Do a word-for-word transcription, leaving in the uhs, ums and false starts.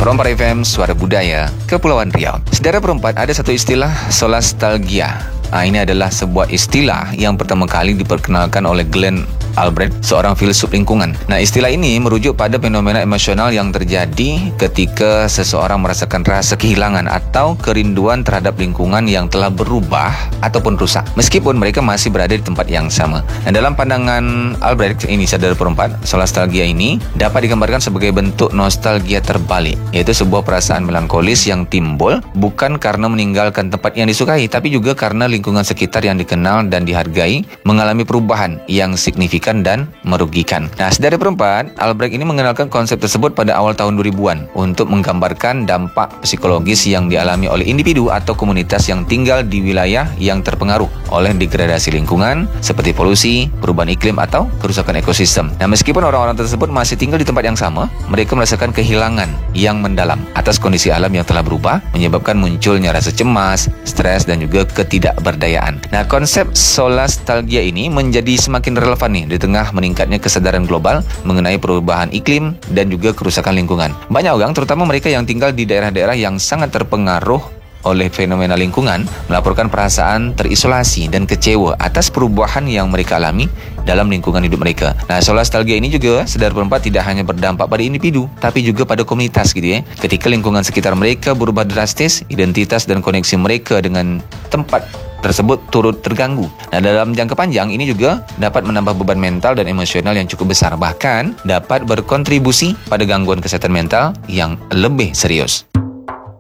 Perompak F M, Suara Budaya, Kepulauan Riau. Saudara perempat, ada satu istilah solastalgia. Nah, ini adalah sebuah istilah yang pertama kali diperkenalkan oleh Glenn Albrecht, seorang filsuf lingkungan. Nah, istilah ini merujuk pada fenomena emosional yang terjadi ketika seseorang merasakan rasa kehilangan atau kerinduan terhadap lingkungan yang telah berubah ataupun rusak, meskipun mereka masih berada di tempat yang sama. Dan dalam pandangan Albrecht ini, saudara perempat, solastalgia ini dapat digambarkan sebagai bentuk nostalgia terbalik, yaitu sebuah perasaan melankolis yang timbul bukan karena meninggalkan tempat yang disukai, tapi juga karena lingkungan sekitar yang dikenal dan dihargai mengalami perubahan yang signifikan dan merugikan. Nah, saudara perempat, Albrecht ini mengenalkan konsep tersebut pada awal tahun dua ribuan untuk menggambarkan dampak psikologis yang dialami oleh individu atau komunitas yang tinggal di wilayah yang terpengaruh oleh degradasi lingkungan seperti polusi, perubahan iklim atau kerusakan ekosistem. Nah, meskipun orang-orang tersebut masih tinggal di tempat yang sama, mereka merasakan kehilangan yang mendalam atas kondisi alam yang telah berubah, menyebabkan munculnya rasa cemas, stres, dan juga ketidakberdayaan. Nah, konsep solastalgia ini menjadi semakin relevan nih di tengah meningkatnya kesadaran global mengenai perubahan iklim dan juga kerusakan lingkungan. Banyak orang, terutama mereka yang tinggal di daerah-daerah yang sangat terpengaruh oleh fenomena lingkungan, melaporkan perasaan terisolasi dan kecewa atas perubahan yang mereka alami dalam lingkungan hidup mereka. Nah, solastalgia ini juga, saudara perempat, tidak hanya berdampak pada individu, tapi juga pada komunitas gitu ya. Ketika lingkungan sekitar mereka berubah drastis, identitas dan koneksi mereka dengan tempat tersebut turut terganggu. Nah, dalam jangka panjang ini juga dapat menambah beban mental dan emosional yang cukup besar, bahkan dapat berkontribusi pada gangguan kesehatan mental yang lebih serius.